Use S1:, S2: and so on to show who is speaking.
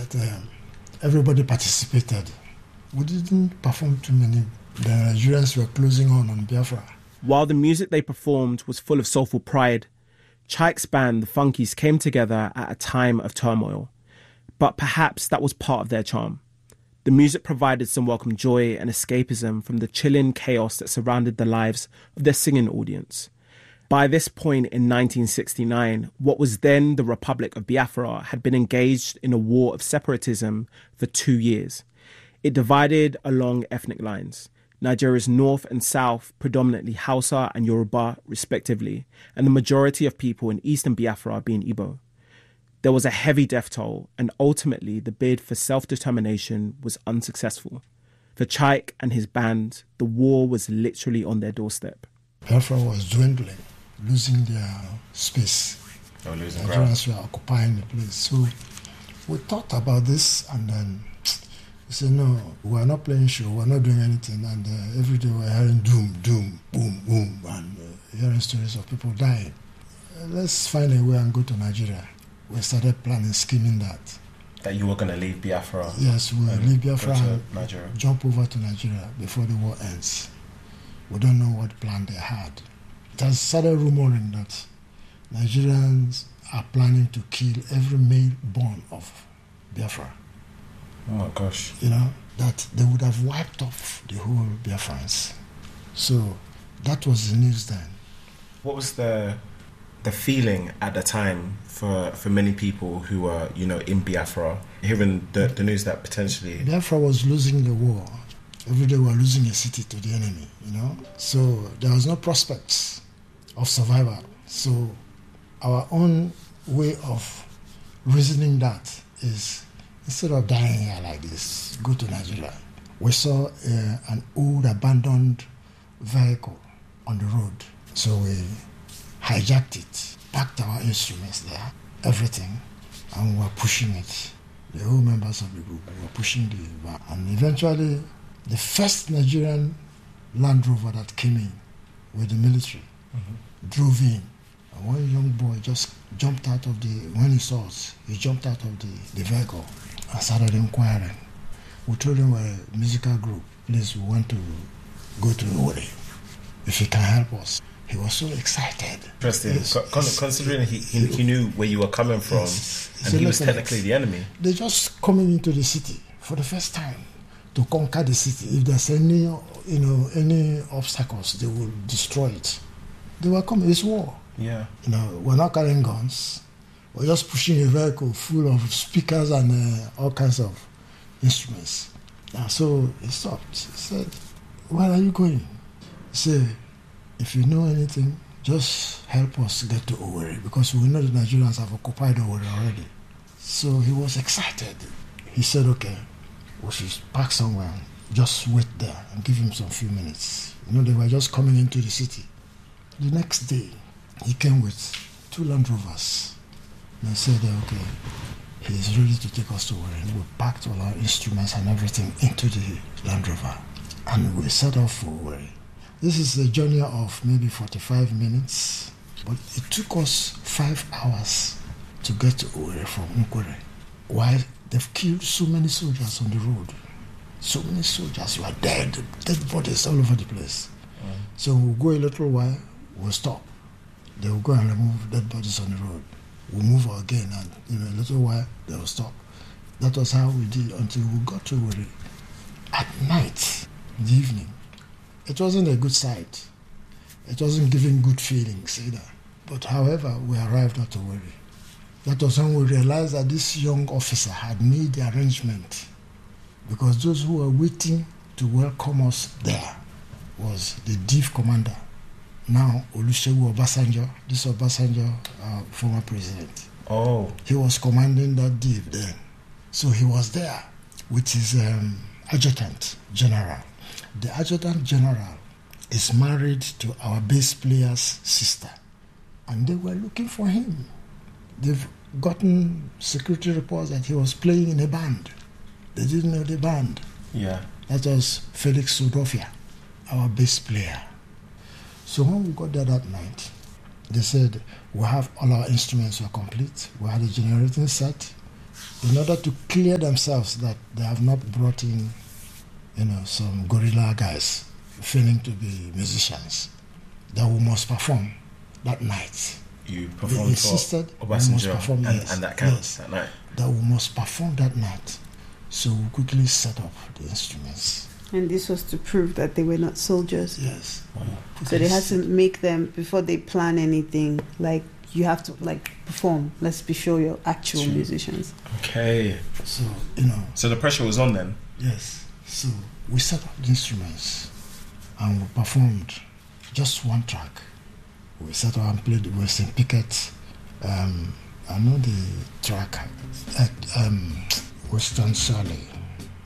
S1: that everybody participated. We didn't perform too many. The Nigerians were closing on Biafra.
S2: While the music they performed was full of soulful pride, Chike's band, the Funkies, came together at a time of turmoil. But perhaps that was part of their charm. The music provided some welcome joy and escapism from the chilling chaos that surrounded the lives of their singing audience. By this point in 1969, what was then the Republic of Biafra had been engaged in a war of separatism for 2 years. It divided along ethnic lines, Nigeria's north and south, predominantly Hausa and Yoruba, respectively, and the majority of people in eastern Biafra being Igbo. There was a heavy death toll, and ultimately the bid for self-determination was unsuccessful. For Chike and his band, the war was literally on their doorstep.
S1: Biafra was dwindling, losing their space.
S3: Losing ground.
S1: Nigerians were occupying the place. So we thought about this, and then we said, no, we're not playing show, we're not doing anything. And every day we're hearing doom, doom, boom, boom, and hearing stories of people dying. Let's find a way and go to Nigeria. We started planning, scheming that
S3: you were going to leave Biafra?
S1: Yes, we'll leave Biafra and
S3: Nigeria.
S1: Jump over to Nigeria before the war ends. We don't know what plan they had. It has started rumoring that Nigerians are planning to kill every male born of Biafra.
S3: Oh my gosh.
S1: You know, that they would have wiped off the whole Biafrans. So that was the news then.
S3: What was the feeling at the time for many people who were, in Biafra, hearing the news that potentially
S1: Biafra was losing the war? Every day we were losing a city to the enemy, So there was no prospects of survival. So our own way of reasoning that is, instead of dying here like this, go to Nigeria. We saw an old abandoned vehicle on the road. So we hijacked it, packed our instruments there, everything, and we were pushing it. The whole members of the group were pushing the van. And eventually, the first Nigerian Land Rover that came in with the military drove in. And one young boy just jumped out of when he saw us, he jumped out of the vehicle and started inquiring. We told him we're a musical group. Please, we want to go to Owerri. If he can help us. He was so excited.
S3: Interesting.
S1: Yes.
S3: Considering he knew where you were coming from, and he was technically the enemy.
S1: They're just coming into the city for the first time to conquer the city. If there's any obstacles, they will destroy it. They were coming. It's war.
S3: Yeah.
S1: We're not carrying guns. We're just pushing a vehicle full of speakers and all kinds of instruments. And so he stopped. He said, "Where are you going?" He said, "If you know anything, just help us get to Owerri, because we know the Nigerians have occupied Owerri already." So he was excited. He said, "Okay, we should park somewhere, just wait there and give him some few minutes." They were just coming into the city. The next day, he came with 2 Land Rovers. And he said, "Okay, he's ready to take us to Owerri." We packed all our instruments and everything into the Land Rover, and we set off for Owerri. This is a journey of maybe 45 minutes, but it took us 5 hours to get to Owerri from Nkwere. Why? They've killed so many soldiers on the road. So many soldiers were dead bodies all over the place. So we'll go a little while, we'll stop. They will go and remove dead bodies on the road. We'll move again, and a little while, they will stop. That was how we did until we got to Owerri. At night, in the evening, it wasn't a good sight. It wasn't giving good feelings either. But however, we arrived at Owerri. That was when we realized that this young officer had made the arrangement, because those who were waiting to welcome us there was the DIF commander, now Olusegun Obasanjo. This Obasanjo, former president.
S3: Oh.
S1: He was commanding that DIF then. So he was there with his adjutant general. The adjutant general is married to our bass player's sister, and they were looking for him. They've gotten security reports that he was playing in a band. They didn't know the band.
S3: Yeah.
S1: That was Felix Sudofia, our bass player. So when we got there that night, they said, "We have all our instruments are complete. We had a generating set, in order to clear themselves that they have not brought in, some guerrilla guys feigning to be musicians, that we must perform that night.
S3: You performed
S1: insisted
S3: for Obasanjo
S1: perform,
S3: and that camp that night?
S1: That we must perform that night. So we quickly set up the instruments.
S4: And this was to prove that they were not soldiers?
S1: Yes.
S4: So they had to make them, before they plan anything, like, you have to, like, perform. Let's be sure you're actual musicians.
S3: Okay.
S1: So,
S3: So the pressure was on then?
S1: Yes. So we set up the instruments and we performed just one track. We set up and played with St. Pickett. I know the track at Western Shirley.